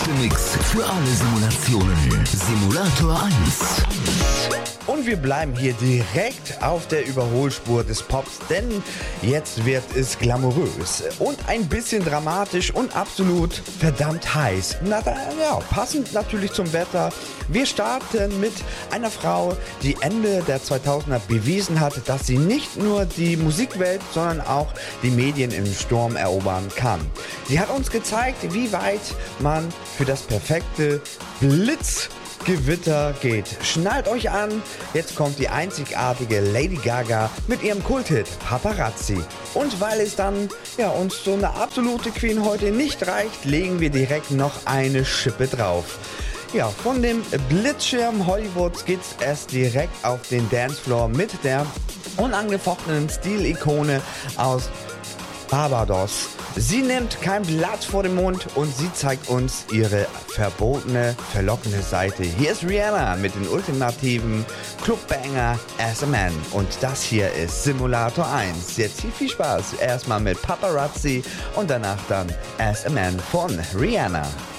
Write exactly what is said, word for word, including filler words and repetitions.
beste Mix für alle Simulationen. Simulator eins. Und wir bleiben hier direkt auf der Überholspur des Pops, denn jetzt wird es glamourös und ein bisschen dramatisch und absolut verdammt heiß. Na, da, ja, passend natürlich zum Wetter. Wir starten mit einer Frau, die Ende der zweitausender bewiesen hat, dass sie nicht nur die Musikwelt, sondern auch die Medien im Sturm erobern kann. Sie hat uns gezeigt, wie weit man für das perfekte Blitz Gewitter geht. Schnallt euch an, jetzt kommt die einzigartige Lady Gaga mit ihrem Kulthit Paparazzi. Und weil es dann ja uns so eine absolute Queen heute nicht reicht, legen wir direkt noch eine Schippe drauf. Ja, von dem Blitzschirm Hollywoods geht's erst direkt auf den Dancefloor mit der unangefochtenen Stilikone aus Barbados. Sie nimmt kein Blatt vor den Mund und sie zeigt uns ihre verbotene, verlockende Seite. Hier ist Rihanna mit den ultimativen Clubbanger As a Man. Und das hier ist Simulator eins. Jetzt viel Spaß. Erstmal mit Paparazzi und danach dann As a Man von Rihanna.